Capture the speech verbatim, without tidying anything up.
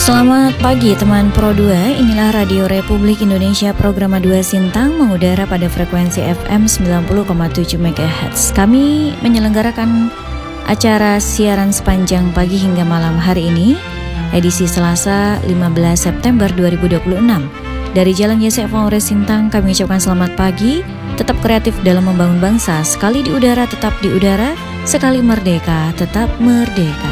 Selamat pagi teman Pro dua, inilah Radio Republik Indonesia program dua Sintang mengudara pada frekuensi F M sembilan puluh koma tujuh megahertz. Kami menyelenggarakan acara siaran sepanjang pagi hingga malam hari ini, edisi Selasa lima belas September dua ribu dua puluh enam. Dari Jalan Yosef Maurits Sintang kami ucapkan selamat pagi, tetap kreatif dalam membangun bangsa, sekali di udara tetap di udara, sekali merdeka tetap merdeka.